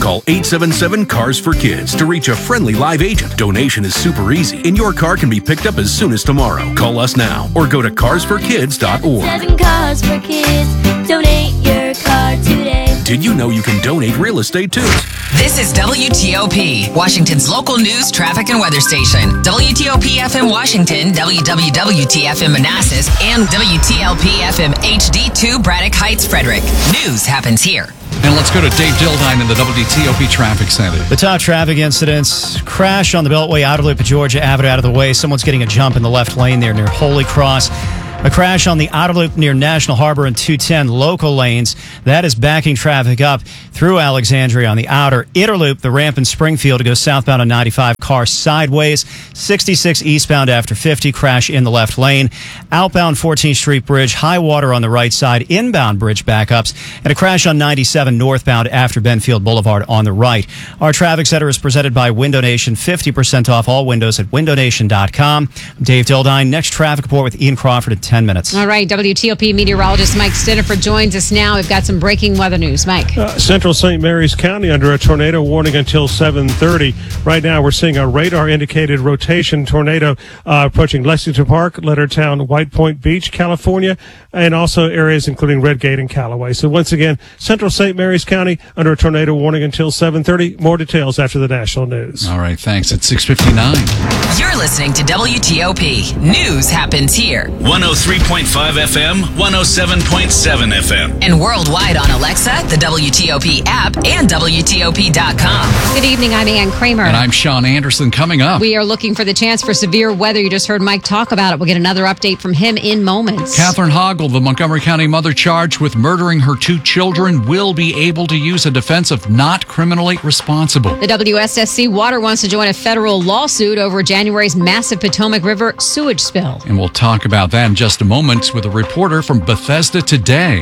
Call 877-CARS-FOR-KIDS to reach a friendly live agent. Donation is super easy, and your car can be picked up as soon as tomorrow. Call us now or go to carsforkids.org. 7 Cars for Kids. Donate your car today. Did you know you can donate real estate too? This is WTOP, Washington's local news, traffic, and weather station. WTOP FM Washington, WWWT-FM Manassas, and WTLP-FM HD2 Braddock Heights, Frederick. News happens here. And let's go to Dave Dildine in the WTOP Traffic Center. The top traffic incidents: crash on the Beltway, outer loop of Georgia Avenue, out of the way. Someone's getting a jump in the left lane there near Holy Cross. A crash on the outer loop near National Harbor and 210 local lanes. That is backing traffic up through Alexandria on the outer. Inner loop, the ramp in Springfield to go southbound on 95, car sideways. 66 eastbound after 50, crash in the left lane. Outbound 14th Street Bridge, high water on the right side. Inbound bridge backups. And a crash on 97 northbound after Benfield Boulevard on the right. Our traffic center is presented by Window Nation. 50% off all windows at windownation.com. I'm Dave Dildine. Next traffic report with Ian Crawford at 10 minutes. All right, WTOP meteorologist Mike Stiniford joins us now. We've got some breaking weather news. Mike. Central St. Mary's County under a tornado warning until 7:30. Right now, we're seeing a radar-indicated rotation tornado approaching Lexington Park, Lettertown, White Point Beach, California, and also areas including Redgate and Callaway. So once again, Central St. Mary's County under a tornado warning until 7:30. More details after the national news. All right, thanks. It's 6:59. You're listening to WTOP. News happens here. 103.5 FM, 107.7 FM. And worldwide on Alexa, the WTOP app, and WTOP.com. Good evening, I'm Ann Kramer. And I'm Sean Anderson. Coming up, we are looking for the chance for severe weather. You just heard Mike talk about it. We'll get another update from him in moments. Catherine Hoggle, the Montgomery County mother charged with murdering her 2 children, will be able to use a defense of not criminally responsible. The WSSC Water wants to join a federal lawsuit over January's massive Potomac River sewage spill. And we'll talk about that in just a moment with a reporter from Bethesda Today.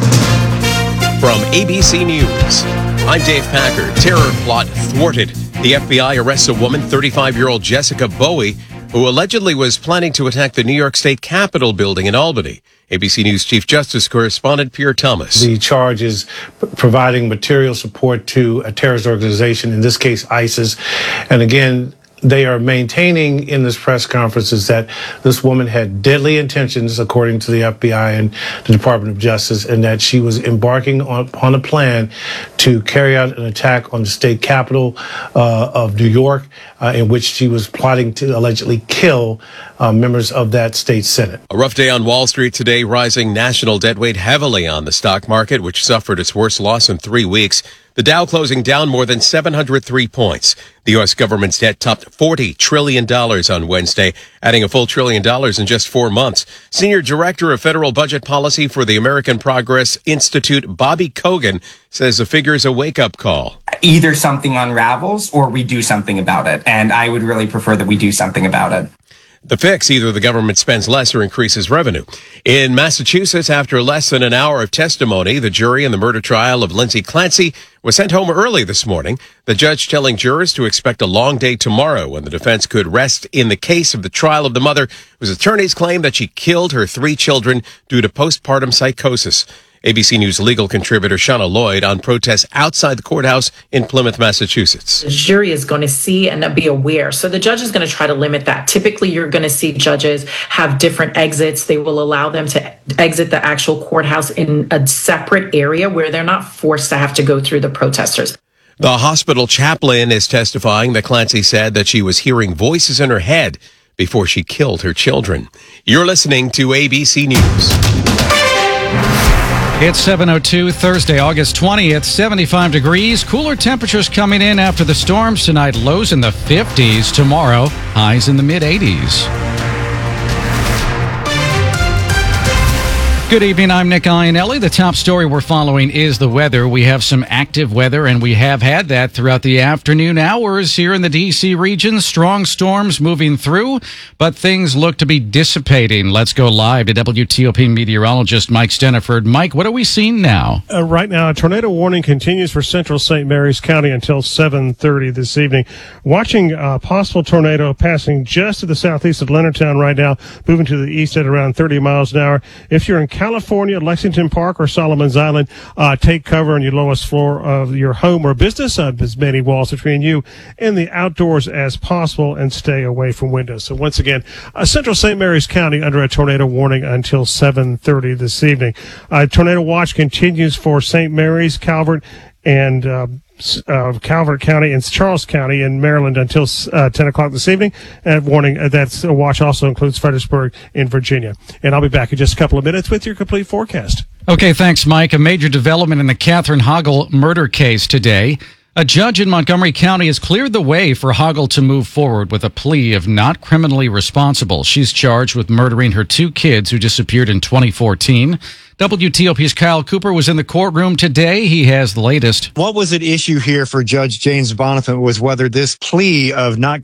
From ABC News, I'm Dave Packer. Terror plot thwarted. The FBI arrests a woman, 35-year-old Jessica Bowie, who allegedly was planning to attack the New York State Capitol building in Albany. ABC News Chief Justice correspondent Pierre Thomas. The charge is providing material support to a terrorist organization, in this case ISIS. And again, they are maintaining in this press conference is that this woman had deadly intentions, according to the FBI and the Department of Justice, and that she was embarking on a plan to carry out an attack on the state capitol of New York, in which she was plotting to allegedly kill members of that state Senate. A rough day on Wall Street today. Rising national debt weighed heavily on the stock market, which suffered its worst loss in 3 weeks. The Dow closing down more than 703 points. The U.S. government's debt topped $40 trillion on Wednesday, adding a full $1 trillion in just 4 months. Senior Director of Federal Budget Policy for the American Progress Institute, Bobby Kogan, says the figure is a wake-up call. Either something unravels or we do something about it. And I would really prefer that we do something about it. The fix, either the government spends less or increases revenue. In Massachusetts, after less than an hour of testimony, the jury in the murder trial of Lindsay Clancy was sent home early this morning. The judge telling jurors to expect a long day tomorrow when the defense could rest in the case of the trial of the mother whose attorneys claim that she killed her 3 children due to postpartum psychosis. ABC News legal contributor Shauna Lloyd on protests outside the courthouse in Plymouth, Massachusetts. The jury is going to see and be aware. So the judge is going to try to limit that. Typically, you're going to see judges have different exits. They will allow them to exit the actual courthouse in a separate area where they're not forced to have to go through the protesters. The hospital chaplain is testifying that Clancy said that she was hearing voices in her head before she killed her children. You're listening to ABC News. It's 7:02, Thursday, August 20th, 75 degrees. Cooler temperatures coming in after the storms tonight. Lows in the 50s. Tomorrow, highs in the mid-80s. Good evening, I'm Nick Iannelli. The top story we're following is the weather. We have some active weather, and we have had that throughout the afternoon hours here in the D.C. region. Strong storms moving through, but things look to be dissipating. Let's go live to WTOP meteorologist Mike Stiniford. Mike, what are we seeing now? Right now, a tornado warning continues for central St. Mary's County until 7:30 this evening. Watching a possible tornado passing just to the southeast of Leonardtown right now, moving to the east at around 30 miles an hour. If you're in California, Lexington Park, or Solomon's Island, take cover on your lowest floor of your home or business. As many walls between you and the outdoors as possible, and stay away from windows. So once again, Central St. Mary's County under a tornado warning until 7:30 this evening. Tornado watch continues for St. Mary's, Calvert, and Calvert County and Charles County in Maryland until 10 o'clock this evening. And warning, that watch also includes Fredericksburg in Virginia. And I'll be back in just a couple of minutes with your complete forecast. Okay, thanks, Mike. A major development in the Catherine Hoggle murder case today. A judge in Montgomery County has cleared the way for Hoggle to move forward with a plea of not criminally responsible. She's charged with murdering her 2 kids who disappeared in 2014. WTOP's Kyle Cooper was in the courtroom today. He has the latest. What was at issue here for Judge James Bonifant was whether this plea of not